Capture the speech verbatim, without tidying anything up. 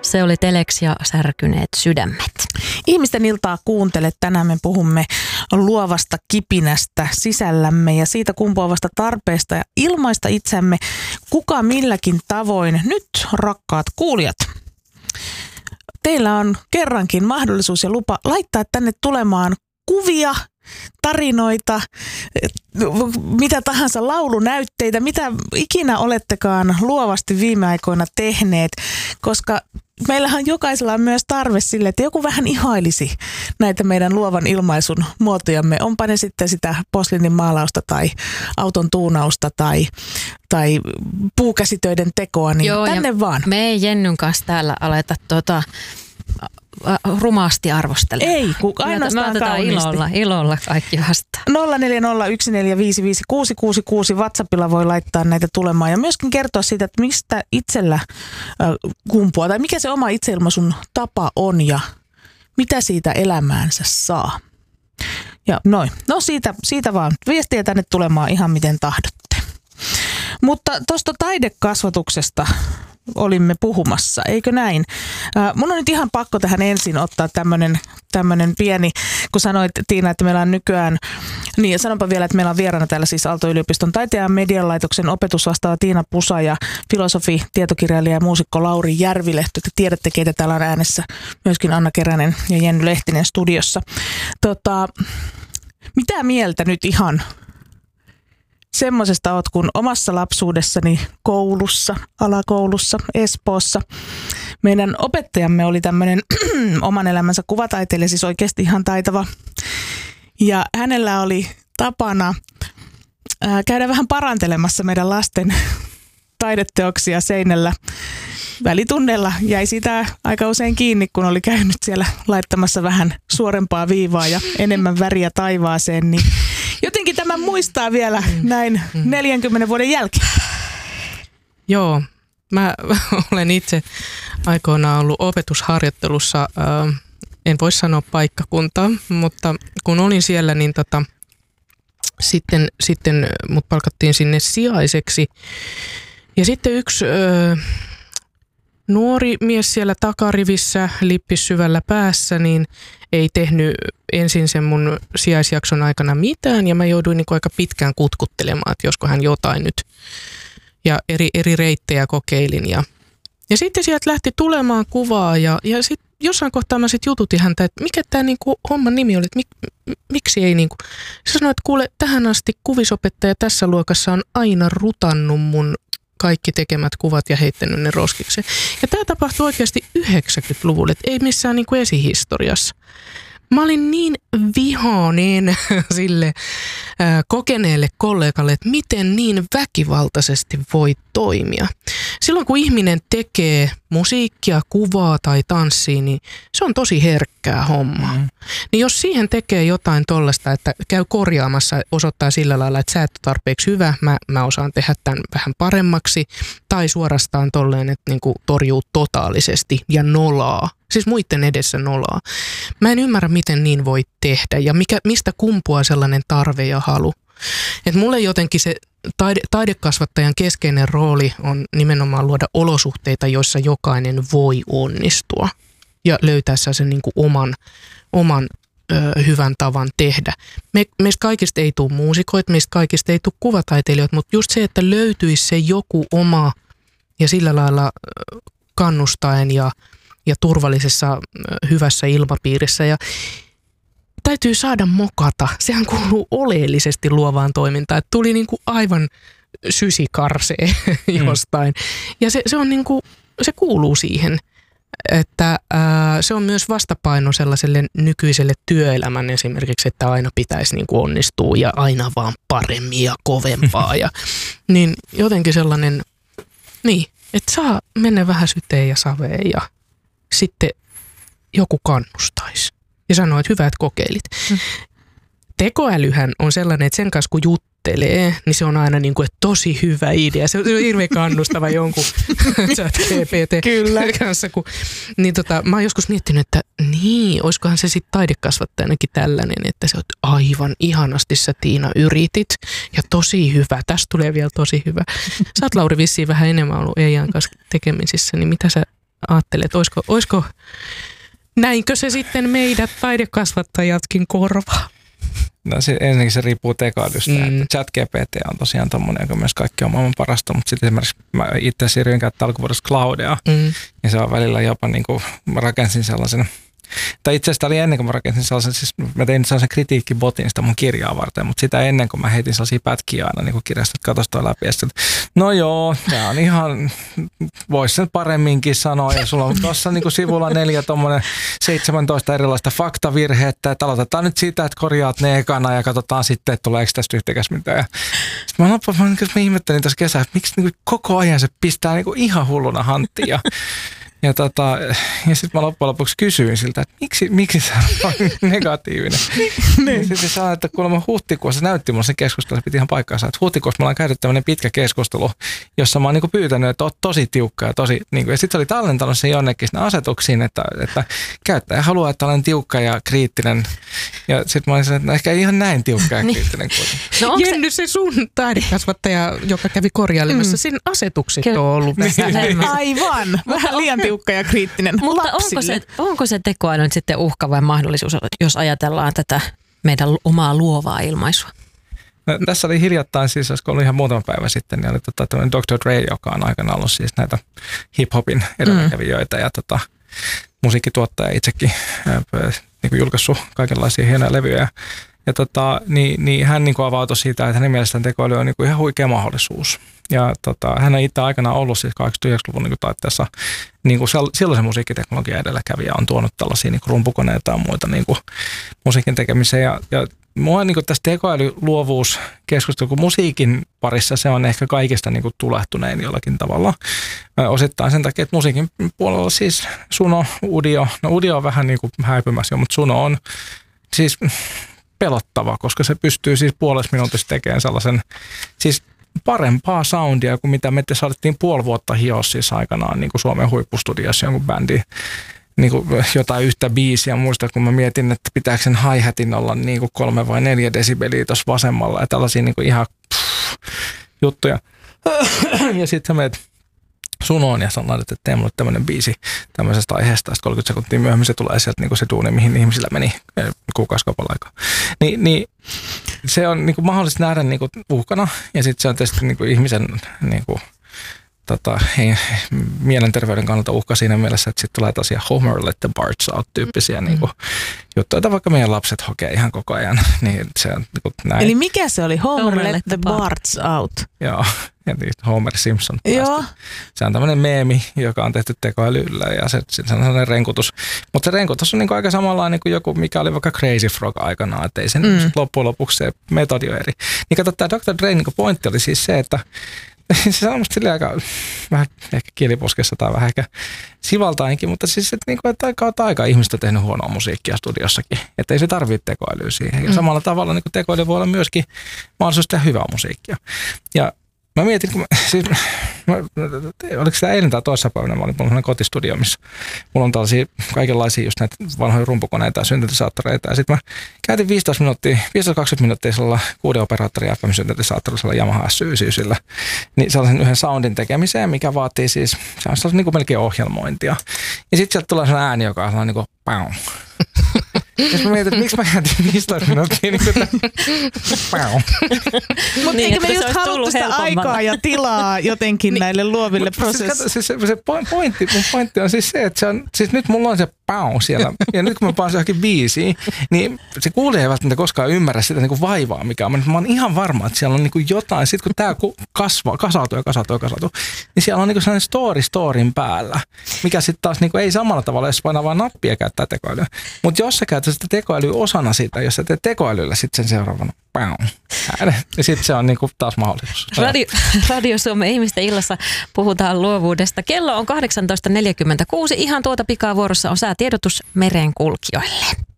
Se oli Telex ja Särkyneet sydämet. Ihmisten iltaa kuuntele. Tänään me puhumme luovasta kipinästä sisällämme ja siitä kumpuavasta tarpeesta ja ilmaista itseämme kuka milläkin tavoin. Nyt, rakkaat kuulijat, teillä on kerrankin mahdollisuus ja lupa laittaa tänne tulemaan kuvia, tarinoita, mitä tahansa laulunäytteitä, mitä ikinä olettekaan luovasti viime aikoina tehneet, koska meillähän jokaisella on myös tarve sille, että joku vähän ihailisi näitä meidän luovan ilmaisun muotojamme. Onpa ne sitten sitä posliinin maalausta tai auton tuunausta tai, tai puukäsitöiden tekoa, niin Joo, tänne vaan. Me ei Jennyn kanssa täällä aleta tuota rumaasti arvostelemaan. Ei, kun ainoastaan me kauniisti. Ilolla, ilolla kaikki vastaan. nolla neljä nolla yksi neljä viisi viisi kuusi kuusi kuusi WhatsAppilla voi laittaa näitä tulemaan ja myöskin kertoa siitä, että mistä itsellä äh, kumpuaa tai mikä se oma itseilmaisun tapa on ja mitä siitä elämäänsä saa. Ja noin. No siitä, siitä vaan viestiä tänne tulemaan ihan miten tahdotte. Mutta tuosta taidekasvatuksesta olimme puhumassa, eikö näin? Äh, mun on nyt ihan pakko tähän ensin ottaa tämmönen, tämmönen pieni, kun sanoit Tiina, että meillä on nykyään, niin sanonpa vielä, että meillä on vieraana täällä siis Aalto-yliopiston taiteen ja median laitoksen opetusvastaava Tiina Pusa ja filosofi, tietokirjailija ja muusikko Lauri Järvilehto. Te tiedätte, keitä täällä on äänessä, myöskin Anna Keränen ja Jenny Lehtinen studiossa. Tota, mitä mieltä nyt ihan semmoisesta oot, kun omassa lapsuudessani koulussa, alakoulussa, Espoossa, meidän opettajamme oli tämmöinen oman elämänsä kuvataiteilija, siis oikeasti ihan taitava. Ja hänellä oli tapana ää, käydä vähän parantelemassa meidän lasten taideteoksia seinällä. Välitunnella jäi sitä aika usein kiinni, kun oli käynyt siellä laittamassa vähän suorempaa viivaa ja enemmän väriä taivaaseen, niin jotenkin tämä muistaa vielä näin neljänkymmenen vuoden jälkeen. Joo, mä olen itse aikoinaan ollut opetusharjoittelussa, äh, en voi sanoa paikkakuntaa, mutta kun olin siellä, niin tota, sitten, sitten mut palkattiin sinne sijaiseksi. Ja sitten yksi äh, nuori mies siellä takarivissä, lippis syvällä päässä, niin ei tehnyt ensin sen mun sijaisjakson aikana mitään ja mä jouduin niin kuin aika pitkään kutkuttelemaan, että josko hän jotain nyt. Ja eri, eri reittejä kokeilin ja, ja sitten sieltä lähti tulemaan kuvaa ja, ja sitten jossain kohtaa mä sitten jututin häntä, että mikä tämä niinku homman nimi oli, että mik, miksi ei niinku. Se sanoi, että kuule, tähän asti kuvisopettaja tässä luokassa on aina rutannut mun kaikki tekemät kuvat ja heittänyt ne roskikseen. Ja tämä tapahtui oikeasti yhdeksänkymmentäluvulla, että ei missään niin kuin esihistoriassa. Mä olin niin vihainen sille ää, kokeneelle kollegalle, että miten niin väkivaltaisesti voi toimia. Silloin kun ihminen tekee musiikkia, kuvaa tai tanssii, niin se on tosi herkkää hommaa. Mm. Niin jos siihen tekee jotain tollaista, että käy korjaamassa, osoittaa sillä lailla, että sä et ole tarpeeksi hyvä, mä, mä osaan tehdä tämän vähän paremmaksi, tai suorastaan tolleen, että niinku torjuu totaalisesti ja nolaa. Siis muiden edessä nolaa. Mä en ymmärrä, miten niin voi tehdä ja mikä, mistä kumpuaa sellainen tarve ja halu. Et mulle jotenkin se taide, taidekasvattajan keskeinen rooli on nimenomaan luoda olosuhteita, joissa jokainen voi onnistua ja löytää sen niin kuin oman, oman ö, hyvän tavan tehdä. Me, meistä kaikista ei tule muusikoita, meistä kaikista ei tule kuvataiteilijoita, mutta just se, että löytyisi se joku oma ja sillä lailla kannustaen ja ja turvallisessa hyvässä ilmapiirissä ja täytyy saada mokata. Sehän kuuluu oleellisesti luovaan toimintaan. Että tuli niinku aivan sysikarsee jostain. Mm. Ja se, se, on niinku, se kuuluu siihen, että ää, se on myös vastapaino sellaiselle nykyiselle työelämän esimerkiksi, että aina pitäisi niinku onnistua ja aina vaan paremmin ja kovempaa. ja, niin jotenkin sellainen, niin, että saa mennä vähän syteen ja saveen ja sitten joku kannustaisi ja sanoo, että hyvä, että kokeilit. Mm. Tekoälyhän on sellainen, että sen kanssa kun juttelee, niin se on aina niin kuin, että tosi hyvä idea. Se on hirveän kannustava jonkun ChatGPT kanssa. Kun, niin tota, mä oon joskus miettinyt, että niin, olisikohan se sitten taidekasvattajanakin tällainen, että se on aivan ihanasti sä Tiina yritit ja tosi hyvä. Tästä tulee vielä tosi hyvä. Sä oot Lauri vissiin vähän enemmän ollut Eijan kanssa tekemisissä, niin mitä sä ajattelin, että olisiko, olisiko näinkö se sitten meidät taidekasvattajatkin korvaa? No se, ensinnäkin se riippuu tekoälystä. Mm. ChatGPT on tosiaan tommoinen, joka myös kaikki on maailman parasta, mutta sitten esimerkiksi mä itse siirryin käyttää alkuvuodesta Cloudea, mm. ja se on välillä jopa niin kuin mä rakensin sellaisen, tai itse asiassa oli ennen kuin mä rakensin sellaisen, siis mä tein sellaisen kritiikkibotin sitä mun kirjaa varten, mutta sitä ennen kuin mä heitin sellaisia pätkiä aina niin kuin kirjasta, että katsoisi toi läpi, ja sitten, no joo, tää on ihan, vois sen paremminkin sanoa, ja sulla on tuossa niin kuin sivulla neljä tommonen seitsemäntoista erilaista faktavirhettä, että aloitetaan nyt siitä, että korjaat ne ekana, ja katsotaan sitten, että tuleeko tästä yhtäkäs mitään. Sitten mä loppuun, mä, mä ihmettelin tässä kesällä, että miksi niin kuin koko ajan se pistää niin kuin ihan hulluna hanttiin, ja Ja, tota, ja sitten mä loppujen lopuksi kysyin siltä, että miksi, miksi se on negatiivinen. Niin. Sitten se sanoi, että kuulemma huhtikuussa, se näytti mulle sen keskustelun, se piti ihan paikkaansa, että huhtikuussa me ollaan käyty tämmöinen pitkä keskustelu, jossa mä oon niinku pyytänyt, että oot tosi tiukka ja tosi, niinku, ja sitten se oli tallentanut sen jonnekin sinne asetuksiin, että, että käyttäjä haluaa, että olen tiukka ja kriittinen. Ja sitten mä olin sanonut, että no ehkä ihan näin tiukka ja kriittinen kuitenkin. No Jenny, se sun taidekasvattaja, joka kävi korjailemassa, mm. sen asetukset Kel- on ollut vähän. Aivan, vähän liian tiukka ja kriittinen Mutta onko se, onko se tekoäly nyt sitten uhka vai mahdollisuus, jos ajatellaan tätä meidän omaa luovaa ilmaisua? No, tässä oli hiljattain, siis olisiko ollut ihan muutama päivä sitten, niin oli tota, tämmöinen doktor Dre, joka on aikanaan ollut siis näitä hip-hopin edelläkävijöitä mm. ja tota, musiikkituottaja itsekin ää, niin kuin julkaissut kaikenlaisia hienoja levyjä. Ja tota, niin, niin hän niin kuin avautui siitä, että hänen mielestään tekoäly on niin kuin ihan huikea mahdollisuus. Ja tota, hän on itse aikanaan ollut siis kahdeksankymmentäluvun niin kuin taitteessa niin kuin sellaisen musiikkiteknologian edelläkävijä, on tuonut tällaisia niin kuin rumpukoneita ja muita niin kuin musiikin tekemiseen. Ja, ja mua niin kuin tässä tekoälyluovuuskeskustelu, kun musiikin parissa se on ehkä kaikista niin kuin tulehtunein jollakin tavalla. Osittain sen takia, että musiikin puolella siis Suno, Udio, no Udio on vähän niin kuin häipymässä jo, mutta Suno on siis pelottava, koska se pystyy siis puolessa minuutissa tekemään sellaisen siis parempaa soundia kuin mitä me te saatettiin puoli vuotta hioa siis aikanaan niin kuin Suomen huippustudiossa jonkun bändin niin kuin jotain yhtä biisiä. Muista, kun mä mietin, että pitääkö sen hi-hatin olla niin kuin kolme vai neljä desibeliä tuossa vasemmalla ja tällaisia niin kuin ihan pff, juttuja. Ja sitten sä menet Sunoon ja sanoin, että tee mulle tämmöinen biisi tämmöisestä aiheesta. Sitten kolmekymmentä sekuntia myöhemmin se tulee sieltä niin kuin se duuni, mihin ihmisillä meni kuukausikaupalla aikaa. Ni, niin se on niin kuin mahdollista nähdä niin kuin uhkana ja sitten se on tietysti niin kuin ihmisen niin kuin, tota, hei, mielenterveyden kannalta uhka siinä mielessä, että sitten tulee tosiaan Homer let the bards out -tyyppisiä mm. niin kuin, juttuja, joita vaikka meidän lapset hokee ihan koko ajan. Niin se on niin kuin näin. Eli mikä se oli? Homer, Homer let, let the bards out. Joo. Ja Homer Simpson. Joo. Se on tämmöinen meemi, joka on tehty tekoälyllä ja se, se on sellainen renkutus. Mutta se renkutus on niin kuin aika samanlainen kuin joku, mikä oli vaikka Crazy Frog aikanaan, että ei sen mm. loppujen lopuksi se metodi on eri. Niin kato, tämä doktor Dre niin pointti oli siis se, että se on musta aika vähän ehkä kieliposkessa tai vähän ehkä sivaltainkin, mutta siis että, niin kuin, että kautta aika ihmiset on tehnyt huonoa musiikkia studiossakin, että ei se tarvitse tekoälyä siihen. Ja mm. samalla tavalla niin kuin tekoäly voi olla myöskin mahdollisuus tehdä hyvää musiikkia. Ja mä mietin, kun mä, siis, mä, oliko sitä eilen tai toissa päivänä, mä olin mulla kotistudio, missä mulla on tällaisia kaikenlaisia just näitä vanhoja rumpukoneita ja syntetisaattoreita. Ja sitten mä käytin viisitoista minuuttia, viisitoista kaksikymmentä minuuttia sellailla kuuden operaattorin F M-syntetisaattorilla, Yamaha S yhdeksänkymmentäyhdeksän, niin sellaisen yhden soundin tekemiseen, mikä vaatii siis, se on sellaisen niin kuin melkein ohjelmointia. Ja sitten sieltä tulee sellainen ääni, joka on niin kuin pau. Jos mä mietin, että miksi mä käytin viisitoista minuuttia niin kuin Mutta niin, eikö me just haluttu sitä aikaa ja tilaa jotenkin niin, näille luoville prosesseille? Siis se, se, se pointti, mun pointti on siis se, että se on, siis nyt mulla on se pau siellä, ja nyt kun mä paan se johonkin biisiin, niin se kuulija ei välttämättä koskaan ymmärrä sitä niin kuin vaivaa, mikä on. Mä oon ihan varma, että siellä on niin kuin jotain, sit kun tää kasvaa, kasautuu ja kasautuu ja kasautuu, niin siellä on niin kuin sellainen story storin päällä, mikä sitten taas niin kuin ei samalla tavalla, jos painaa vaan nappia ja käyttää tekoälyä. Mutta jos sä käytät sitä tekoälyä osana sitä, jos sä teet tekoälyllä sitten sen seuraavana, niin sitten se on niinku taas mahdollisuus. Radio, Radio Suomen ihmisten illassa puhutaan luovuudesta. Kello on kahdeksantoista neljäkymmentäkuusi. Ihan tuota pikaa vuorossa on säätiedotus merenkulkijoille.